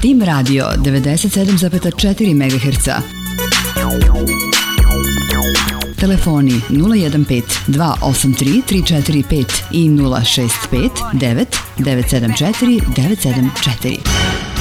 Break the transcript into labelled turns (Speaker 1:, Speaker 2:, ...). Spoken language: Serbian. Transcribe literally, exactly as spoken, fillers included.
Speaker 1: Tim Radio devedeset sedam zarez četiri megaherca. Telefoni nula jedan pet dva osam tri tri četiri pet i nula šest pet devet devet sedam četiri devet sedam četiri.